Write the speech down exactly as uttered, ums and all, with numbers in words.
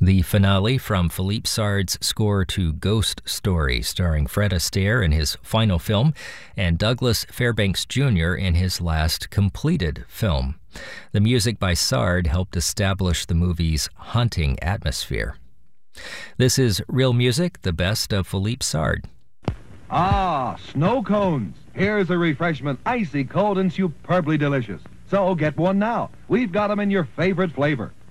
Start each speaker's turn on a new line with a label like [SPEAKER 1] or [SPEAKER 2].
[SPEAKER 1] The finale from Philippe Sard's score to Ghost Story, starring Fred Astaire in his final film and Douglas Fairbanks Junior in his last completed film. The music by Sard helped establish the movie's haunting atmosphere. This is Real Music, the best of Philippe Sard.
[SPEAKER 2] Ah, snow cones. Here's a refreshment, icy cold and superbly delicious. So get one now. We've got them in your favorite flavor.